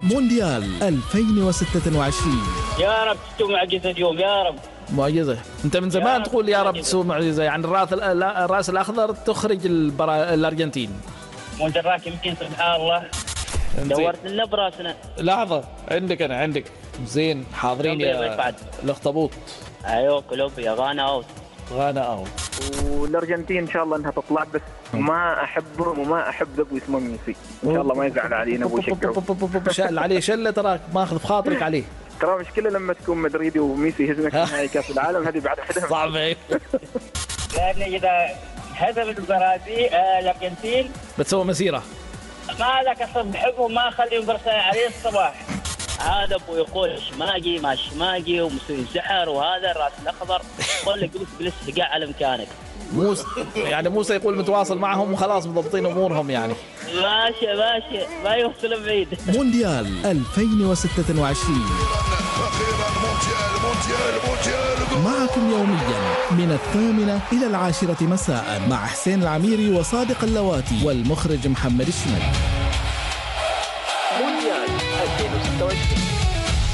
مونديال 2026. يا رب تسوي معجزة اليوم يا رب. معجزة. انت من زمان تقول يا رب تسوي معجزة، يعني الراس الاخضر تخرج الارجنتين. مو دراك يمكن سبحان الله دورت لنا براسنا. لحظة، عندك زين حاضرين يا الاخطبوط. ايوه كولومبيا غانا اوت. والارجنتين ان شاء الله انها تطلع، بس ما احبهم وما احب ابوي اسمه ميسي، ان شاء الله ما يزعل علينا ابوي يشجعه. شال عليه شله، تراك ماخذ في خاطرك عليه. ترى مشكلة لما تكون مدريدي وميسي يهزمك في نهائي كاس العالم، هذه بعد حدها صعبة. لأن إذا هزمت البرازيل الأرجنتين بتسوي مسيرة. ما لك أصلا بحبهم، ما أخليهم برسل عليه الصباح. هذا أبو يقول شماقي ما شماقي ومسوي سحر، وهذا الرأس الأخضر يقول لك جلس قاع على مكانك. موسى يقول متواصل معهم وخلاص مضبطين أمورهم يعني. ماشي ما يوصل بعيد. مونديال 2026 معكم يوميا من 8 إلى 10 مساء مع حسين العميري وصادق اللواتي والمخرج محمد الشمري. مونديال 2026.